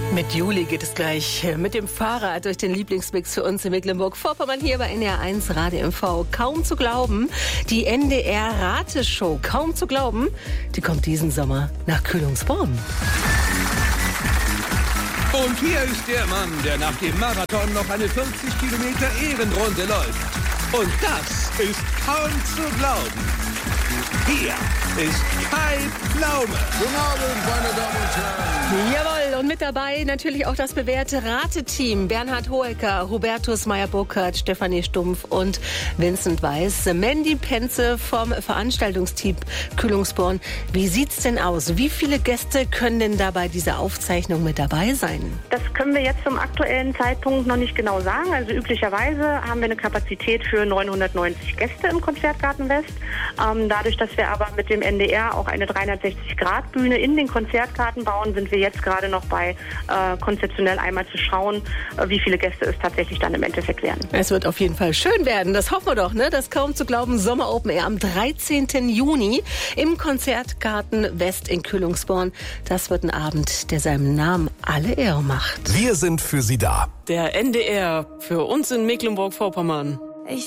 Mit Juli geht es gleich mit dem Fahrrad durch den Lieblingsmix für uns in Mecklenburg-Vorpommern hier bei NDR1 Radio MV. Kaum zu glauben, die NDR-Rateshow, kaum zu glauben, die kommt diesen Sommer nach Kühlungsborn. Und hier ist der Mann, der nach dem Marathon noch eine 50 Kilometer Ehrenrunde läuft. Und das ist kaum zu glauben. Hier ist Kai Pflaume. Guten Abend, meine Damen und Herren. Jawohl, und mit dabei natürlich auch das bewährte Rateteam. Bernhard Hoeker, Hubertus Meyer-Burkhardt, Stefanie Stumpf und Vincent Weiß. Mandy Penze vom Veranstaltungsteam Kühlungsborn. Wie sieht's denn aus? Wie viele Gäste können denn da bei dieser Aufzeichnung mit dabei sein? Das können wir jetzt zum aktuellen Zeitpunkt noch nicht genau sagen. Also üblicherweise haben wir eine Kapazität für 990 Gäste im Konzertgarten West. Dadurch, dass wir aber mit dem NDR auch eine 360-Grad-Bühne in den Konzertgarten bauen, sind wir jetzt gerade noch bei konzeptionell einmal zu schauen, wie viele Gäste es tatsächlich dann im Endeffekt werden. Es wird auf jeden Fall schön werden, das hoffen wir doch, ne? Das kaum zu glauben Sommer Open Air am 13. Juni im Konzertgarten West in Kühlungsborn. Das wird ein Abend, der seinem Namen alle Ehre macht. Wir sind für Sie da. Der NDR für uns in Mecklenburg-Vorpommern.